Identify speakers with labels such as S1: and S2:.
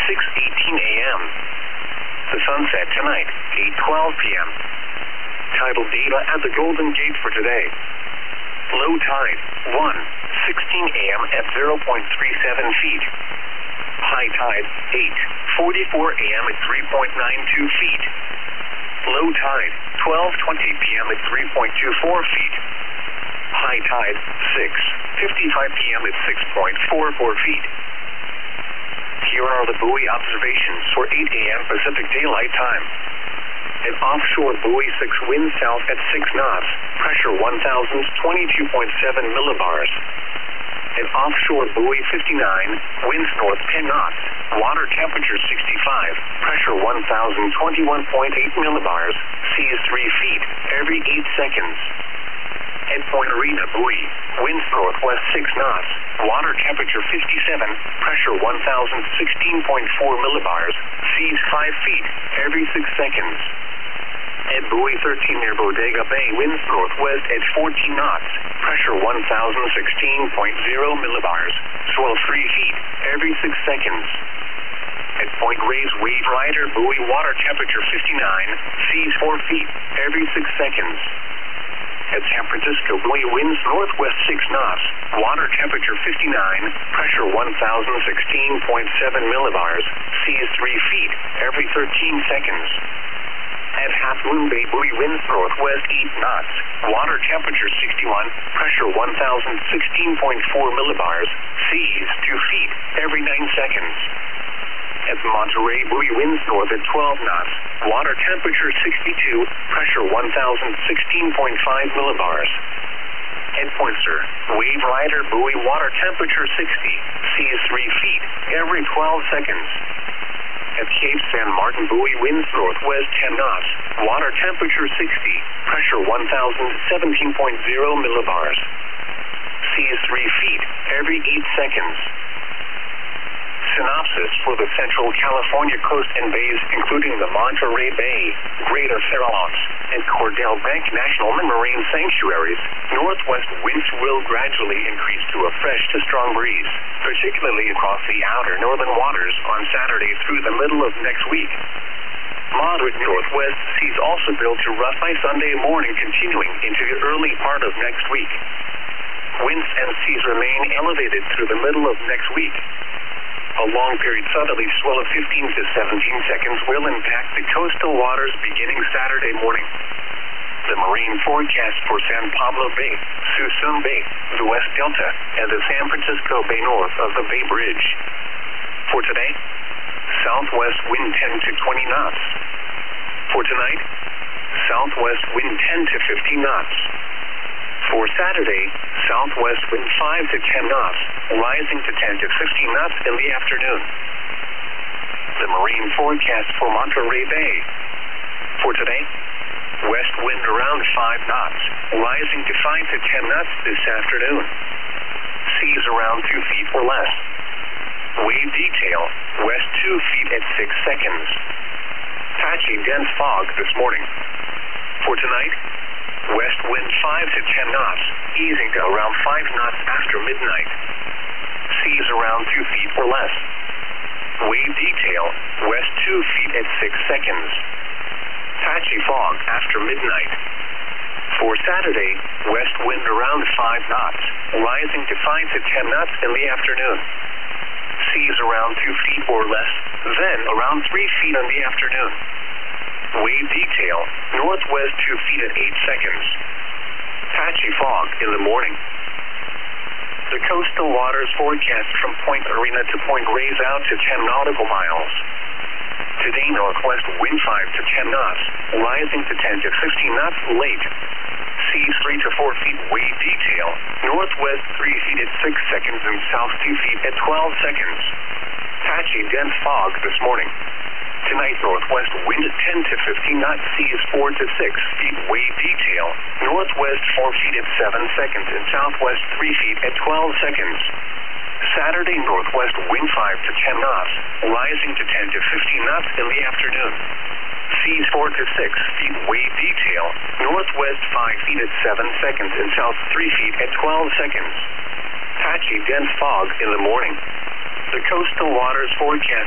S1: 6:18 a.m. The sunset tonight, 8:12 p.m. Tidal data at the Golden Gate for today. Low tide, 1:16 a.m. at 0.37 feet. High tide, 8:44 a.m. at 3.92 feet. Low tide, 12:20 p.m. at 3.24 feet. High tide, 6:55 p.m. at 6.44 feet. Here are the buoy observations for 8 a.m. Pacific Daylight Time. An offshore buoy 6 wind south at 6 knots, pressure 1,022.7 millibars. An offshore buoy 59, winds north 10 knots, water temperature 65, pressure 1,021.8 millibars, seas 3 feet every 8 seconds. At Point Arena buoy, winds northwest 6 knots, water temperature 57, pressure 1,016.4 millibars, seas 5 feet every 6 seconds. At buoy 13 near Bodega Bay, winds northwest at 14 knots, pressure 1,016.0 millibars, swell 3 feet every 6 seconds. At Point Reyes Wave Rider buoy, water temperature 59, seas 4 feet every 6 seconds. At San Francisco buoy, winds northwest 6 knots, water temperature 59, pressure 1,016.7 millibars, seas 3 feet every 13 seconds. At Half Moon Bay buoy, winds northwest 8 knots, water temperature 61, pressure 1,016.4 millibars, seas 2 feet every 9 seconds. At Monterey buoy, winds north at 12 knots, water temperature 62, pressure 1,016.5 millibars. At Point Sur, Wave Rider buoy, water temperature 60, seas 3 feet every 12 seconds. At Cape San Martin buoy, winds northwest 10 knots, water temperature 60, pressure 1,017.0 millibars. Seas 3 feet every 8 seconds. Synopsis for the Central California coast and bays, including the Monterey Bay, Greater Farallones, and Cordell Bank National Marine Sanctuaries, northwest winds will gradually increase to a fresh to strong breeze, particularly across the outer northern waters on Saturday through the middle of next week. Moderate northwest seas also build to rough by Sunday morning, continuing into the early part of next week. Winds and seas remain elevated through the middle of next week. A long-period southerly swell of 15 to 17 seconds will impact the coastal waters beginning Saturday morning. The marine forecast for San Pablo Bay, Suisun Bay, the West Delta, and the San Francisco Bay north of the Bay Bridge. For today, southwest wind 10 to 20 knots. For tonight, southwest wind 10 to 15 knots. For Saturday, southwest wind 5 to 10 knots, rising to 10 to 15 knots in the afternoon. The marine forecast for Monterey Bay. For today, west wind around 5 knots, rising to 5 to 10 knots this afternoon. Seas around 2 feet or less. Wave detail, west 2 feet at 6 seconds. Patchy dense fog this morning. For tonight, west wind 5 to 10 knots, easing to around 5 knots after midnight. Seas around 2 feet or less. Wave detail, west 2 feet at 6 seconds. Patchy fog after midnight. For Saturday, west wind around 5 knots, rising to 5 to 10 knots in the afternoon. Seas around 2 feet or less, then around 3 feet in the afternoon. Wave detail, northwest 2 feet at 8 seconds. Patchy fog in the morning. The coastal waters forecast from Point Arena to Point Reyes out to 10 nautical miles. Today, northwest wind 5 to 10 knots, rising to 10 to 15 knots late. Seas 3 to 4 feet wave detail, northwest 3 feet at 6 seconds and south 2 feet at 12 seconds. Patchy dense fog this morning. Tonight, northwest wind at 10 to 15 knots, seas 4 to 6 feet wave detail, northwest 4 feet at 7 seconds and southwest 3 feet at 12 seconds. Saturday, northwest wind 5 to 10 knots, rising to 10 to 15 knots in the afternoon. Seas 4 to 6 feet wave detail, northwest 5 feet at 7 seconds and south 3 feet at 12 seconds. Patchy dense fog in the morning. The coastal waters forecast